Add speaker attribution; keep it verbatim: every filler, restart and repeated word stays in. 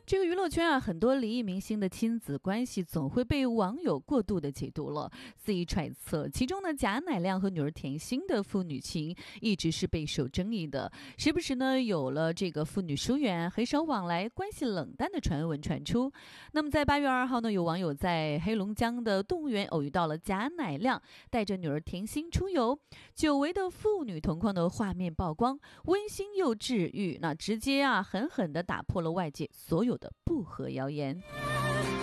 Speaker 1: 这个娱乐圈啊，很多离异明星的亲子关系总会被网友过度的解读了，肆意揣测。其中呢，贾乃亮和女儿甜心的父女情一直是备受争议的，时不时呢有了这个父女疏远、很少往来、关系冷淡的传闻传出。那么在八月二号呢，有网友在黑龙江的动物园偶遇到了贾乃亮带着女儿甜心出游，久违的父女同框的画面曝光，温馨又治愈，那直接啊狠狠地打破了外界所有的不和谣言。